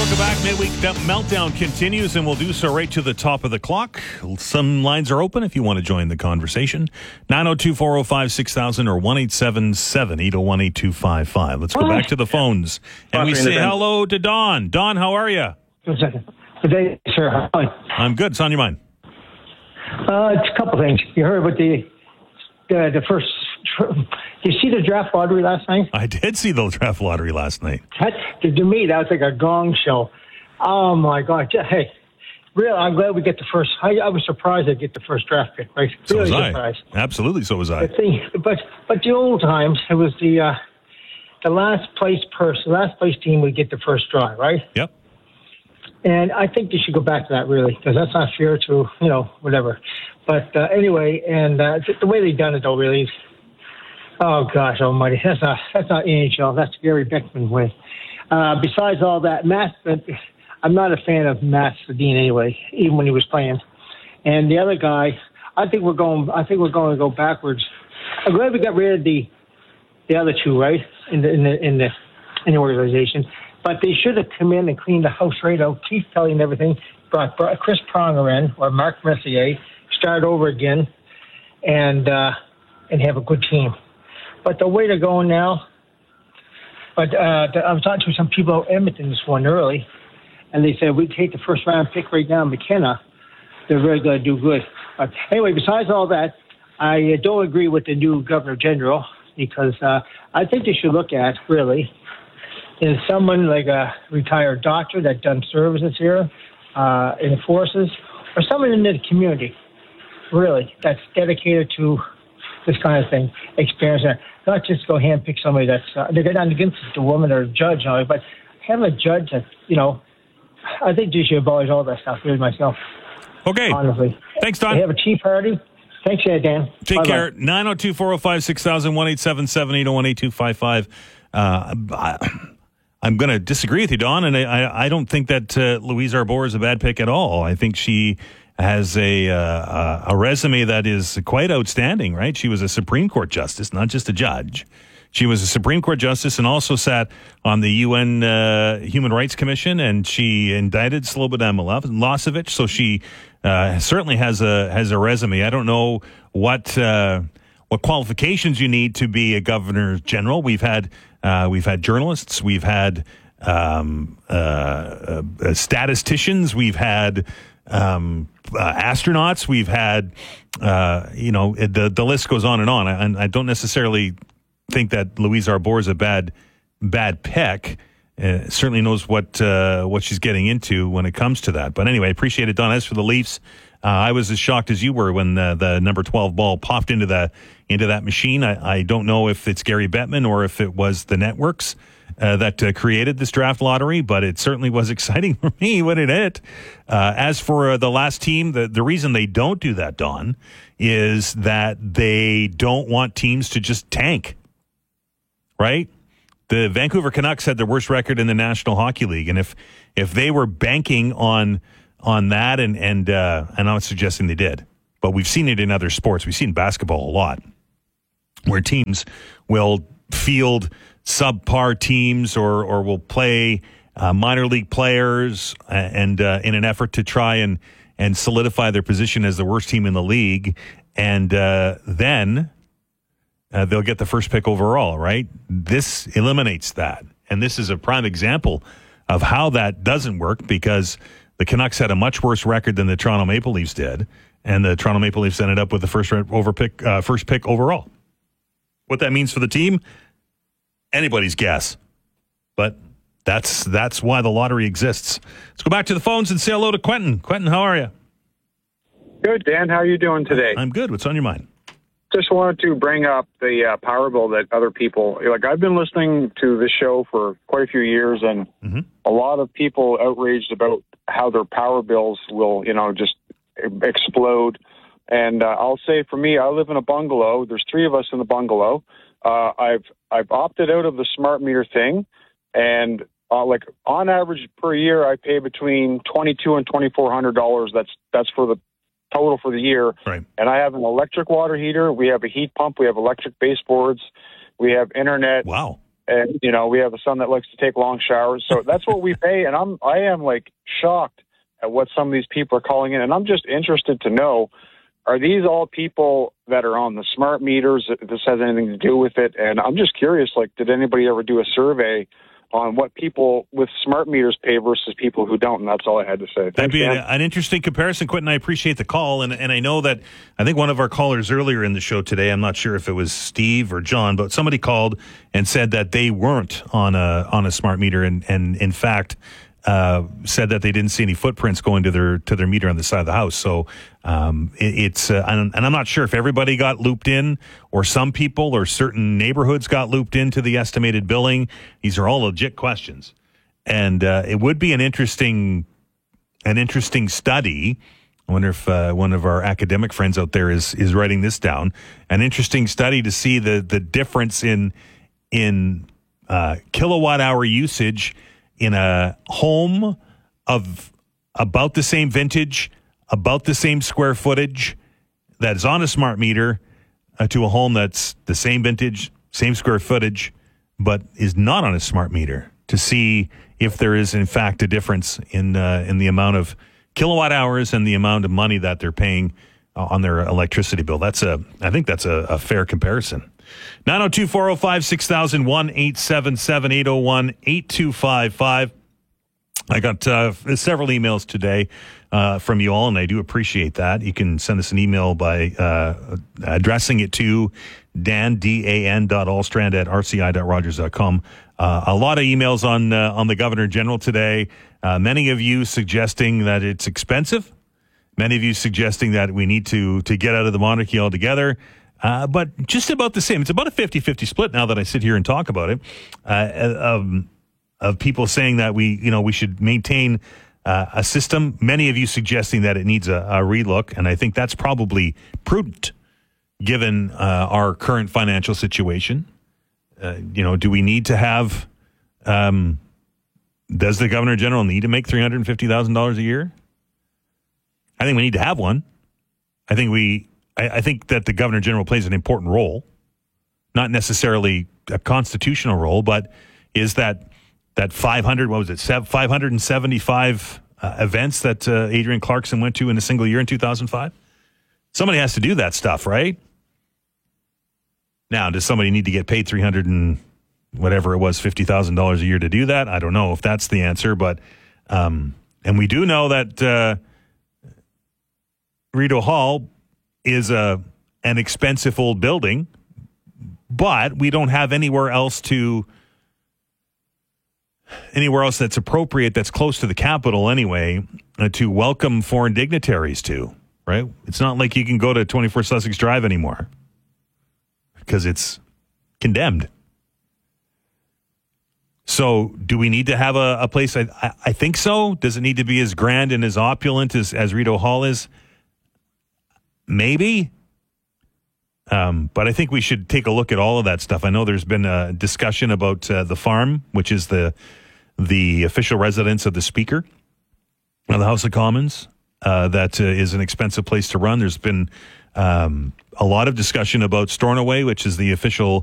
Welcome back. Midweek Meltdown continues, and we'll do so right to the top of the clock. Some lines are open if you want to join the conversation. 902-405-6000 or 1-877-801-8255. Let's go back to the phones. And we say hello to Don. Don, how are you? Good second. Good day, sir. Hi. I'm good. It's on your mind. It's a couple things. You heard about the first... Did you see the draft lottery last night? I did see the draft lottery last night. To me, that was like a gong show. Oh, my God. Hey, really, I'm glad we get the first. I was surprised I'd get the first draft pick. Right? So really was surprised. I. Absolutely, so was I. But the old times, it was the last place team would get the first draw, right? Yep. And I think they should go back to that, really, because that's not fair to, whatever. But anyway, and the way they done it, though, really, oh, gosh almighty, that's not NHL. That's Gary Bettman way. Besides all that, I'm not a fan of Matt Sedin anyway, even when he was playing. And the other guy, I think we're going to go backwards. I'm glad we got rid of the other two, right, in the organization. But they should have come in and cleaned the house right out. Keith Kelly and everything. Brought Chris Pronger in or Mark Messier. Start over again, and have a good team. But the way they're going now. But I was talking to some people at Edmonton this one early, and they said we take the first round pick right now, McKenna. They're really going to do good. But anyway, besides all that, I don't agree with the new Governor General because I think they should look at really. Is someone like a retired doctor that done services here in the forces, or someone in the community, really, that's dedicated to this kind of thing, experience, not just go handpick somebody that's, they're not against the woman or judge, but have a judge that, I think they should abolish all that stuff, really, myself. Okay. Honestly. Thanks, Don. They have a tea party. Thanks, Dan. Take Bye-bye. care. 902-405-6000, 1-877-801-8255. I'm going to disagree with you, Don, and I don't think that Louise Arbour is a bad pick at all. I think she has a resume that is quite outstanding, right? She was a Supreme Court justice, not just a judge. She was a Supreme Court justice and also sat on the UN Human Rights Commission, and she indicted Slobodan Milosevic, so she certainly has a resume. I don't know what qualifications you need to be a governor general. We've had journalists, we've had statisticians, we've had astronauts, we've had the list goes on and on. And I don't necessarily think that Louise Arbour is a bad pick. Certainly knows what she's getting into when it comes to that. But anyway, I appreciate it, Don. As for the Leafs, I was as shocked as you were when the number 12 ball popped into that machine. I don't know if it's Gary Bettman or if it was the networks that created this draft lottery, but it certainly was exciting for me when it hit. As for the last team, the reason they don't do that, Don, is that they don't want teams to just tank, right? The Vancouver Canucks had their worst record in the National Hockey League, and if they were banking on that, and I'm not suggesting they did, but we've seen it in other sports. We've seen basketball a lot, where teams will field subpar teams or will play minor league players and in an effort to try and solidify their position as the worst team in the league, and then they'll get the first pick overall, right? This eliminates that, and this is a prime example of how that doesn't work, because the Canucks had a much worse record than the Toronto Maple Leafs did, and the Toronto Maple Leafs ended up with the first pick overall. What that means for the team, anybody's guess. But that's why the lottery exists. Let's go back to the phones and say hello to Quentin. Quentin, how are you? Good, Dan. How are you doing today? I'm good. What's on your mind? Just wanted to bring up the power bill that other people, I've been listening to this show for quite a few years, and a lot of people outraged about how their power bills will, just explode. And I'll say for me, I live in a bungalow. There's 3 of us in the bungalow. I've opted out of the smart meter thing, and on average per year, I pay between $2,200 and $2,400. That's for the total for the year. Right. And I have an electric water heater. We have a heat pump. We have electric baseboards. We have internet. Wow. And, we have a son that likes to take long showers. So that's what we pay. And I am like shocked at what some of these people are calling in. And I'm just interested to know, are these all people that are on the smart meters? If this has anything to do with it? And I'm just curious, like, did anybody ever do a survey on what people with smart meters pay versus people who don't? And that's all I had to say. That'd be an interesting comparison, Quentin. I appreciate the call. And I know that I think one of our callers earlier in the show today, I'm not sure if it was Steve or John, but somebody called and said that they weren't on a smart meter and in fact, said that they didn't see any footprints going to their meter on the side of the house. So it's and I'm not sure if everybody got looped in, or some people or certain neighborhoods got looped into the estimated billing. These are all legit questions, and it would be an interesting study. I wonder if one of our academic friends out there is writing this down. An interesting study to see the difference in kilowatt hour usage in a home of about the same vintage, about the same square footage that is on a smart meter to a home that's the same vintage, same square footage, but is not on a smart meter, to see if there is in fact a difference in the amount of kilowatt hours and the amount of money that they're paying on their electricity bill. I think that's a fair comparison. 902-405-6000, 1-877-801-8255. I got several emails today from you all, and I do appreciate that. You can send us an email by addressing it to dan.allstrand@rci.rogers.com. A lot of emails on the Governor General today. Many of you suggesting that it's expensive. Many of you suggesting that we need to get out of the monarchy altogether. But just about the same. It's about a 50-50 split now that I sit here and talk about it, of people saying that we should maintain a system. Many of you suggesting that it needs a relook, and I think that's probably prudent given our current financial situation. Do we need to have? Does the Governor General need to make $350,000 a year? I think we need to have one. I think that the Governor General plays an important role, not necessarily a constitutional role, but is that 575 events that Adrian Clarkson went to in a single year in 2005? Somebody has to do that stuff, right? Now, does somebody need to get paid $50,000 a year to do that? I don't know if that's the answer, but and we do know that Rideau Hall is an expensive old building, but we don't have anywhere else that's appropriate, that's close to the Capitol anyway, to welcome foreign dignitaries to, right? It's not like you can go to 24 Sussex Drive anymore because it's condemned. So do we need to have a place? I think so. Does it need to be as grand and as opulent as Rideau Hall is? Maybe. But I think we should take a look at all of that stuff. I know there's been a discussion about the farm, which is the official residence of the Speaker of the House of Commons. That is an expensive place to run. There's been a lot of discussion about Stornoway, which is the official